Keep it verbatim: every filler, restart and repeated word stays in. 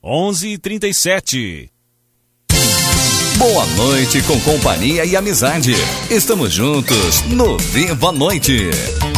onze e trinta e sete. Boa noite com companhia e amizade. Estamos juntos no Viva a Noite.